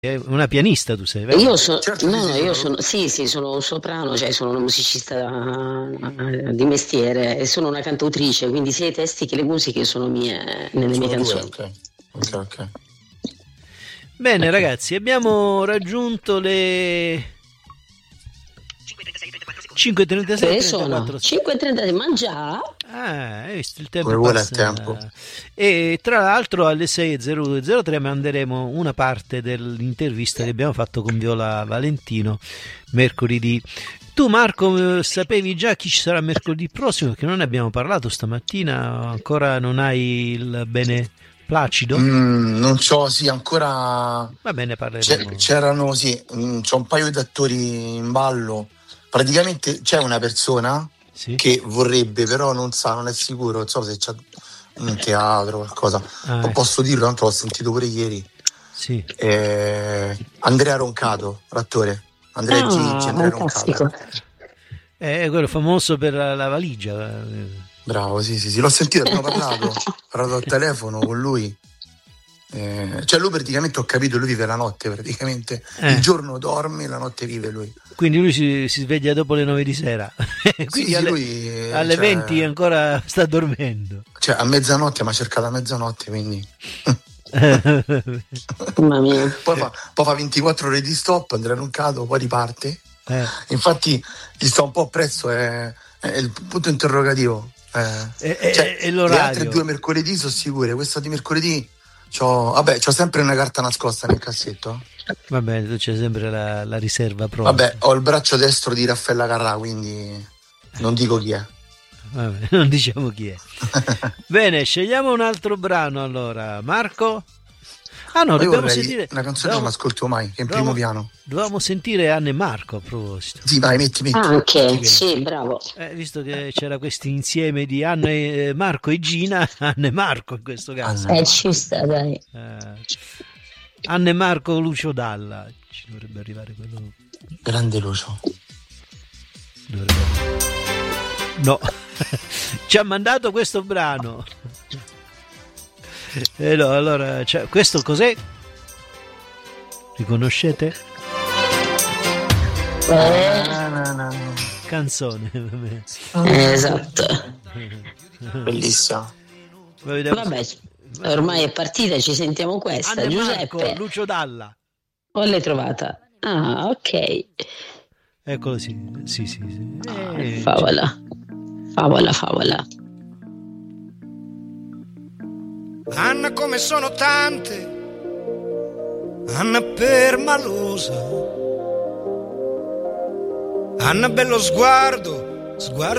una pianista tu sei, vero? Io Certo, io sono, sì, sono un soprano, cioè sono una musicista di mestiere e sono una cantautrice, quindi sia i testi che le musiche sono mie nelle mie sono due, canzoni. ok. Bene, ragazzi, abbiamo raggiunto le 5:36, Che sono? 34. 5:30, ma già? Hai visto, il tempo Come vuole il passa. tempo. E tra l'altro alle 6:02:03 manderemo una parte dell'intervista che abbiamo fatto con Viola Valentino mercoledì. Tu, Marco, sapevi già chi ci sarà mercoledì prossimo? Perché non ne abbiamo parlato stamattina, ancora non hai il beneplacito? Non so, sì, ancora Va bene, parleremo. c'erano, sì, c'è un paio di attori in ballo. Praticamente c'è una persona Sì. che vorrebbe, però non è sicuro, non so se c'è un teatro o qualcosa. Non posso dirlo, tanto l'ho sentito pure ieri. Sì. Andrea Roncato, l'attore. Andrea Gigi, Andrea fantastico. Roncato. È quello famoso per la valigia. Bravo, sì, l'ho sentito, abbiamo parlato al telefono con lui. Cioè lui praticamente, ho capito, lui vive la notte praticamente. Il giorno dorme, la notte vive lui. Quindi lui si sveglia dopo le 9 di sera. Quindi alle 20 ancora sta dormendo. Cioè a mezzanotte, ma cerca da mezzanotte, quindi Mamma mia. poi fa 24 ore di stop, Andrea Roncato, poi riparte. Infatti gli sta un po' appresso, è il punto interrogativo. È l'orario. Le altre 2 mercoledì sono sicure, questa di mercoledì c'ho sempre una carta nascosta nel cassetto. Va bene, tu c'è sempre la riserva pronta. Vabbè, ho il braccio destro di Raffaella Carrà, quindi non dico chi è. Vabbè, non diciamo chi è. Bene, scegliamo un altro brano allora. Marco? Ah no, dobbiamo sentire una canzone che non ascolto mai, che è in primo piano. Dovevamo sentire Anne e Marco a proposito. Sì, vai, metti. Anche, sì, bravo. Visto che c'era questo insieme di Anne, Marco e Gina, Anne e Marco in questo caso. Ci sta, dai. Anne e Marco, Lucio Dalla. Ci dovrebbe arrivare quello. Grande Lucio. No, ci ha mandato questo brano. No, allora, questo cos'è? Riconoscete? Canzone. Esatto. Bellissima. Vabbè, ormai è partita, ci sentiamo questa. Anne Giuseppe. Marco, Lucio Dalla. O l'hai trovata? Ah, ok. Eccolo, sì. Favola. Anna come sono tante, Anna permalosa, Anna bello sguardo